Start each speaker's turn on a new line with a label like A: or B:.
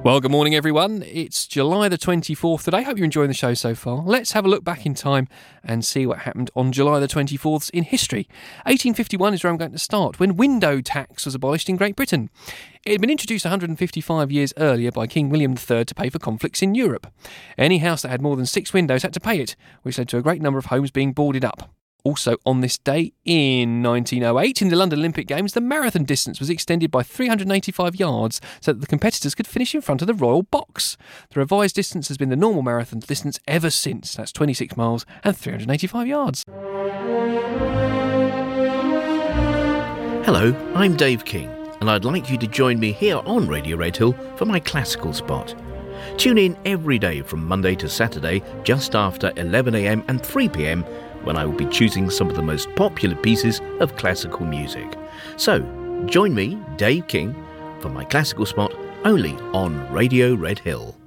A: Well, good morning, everyone. It's July the 24th today. Hope you're enjoying the show so far. Let's have a look back in time and see what happened on July the 24th in history. 1851 is where I'm going to start, when window tax was abolished in Great Britain. It had been introduced 155 years earlier by King William III to pay for conflicts in Europe. Any house that had more than 6 windows had to pay it, which led to a great number of homes being boarded up. Also on this day, in 1908, in the London Olympic Games, the marathon distance was extended by 385 yards so that the competitors could finish in front of the Royal Box. The revised distance has been the normal marathon distance ever since. That's 26 miles and 385 yards.
B: Hello, I'm Dave King, and I'd like you to join me here on Radio Redhill for my classical spot. Tune in every day from Monday to Saturday, just after 11 a.m. and 3 p.m, when I will be choosing some of the most popular pieces of classical music. So, join me, Dave King, for my classical spot only on Radio Redhill.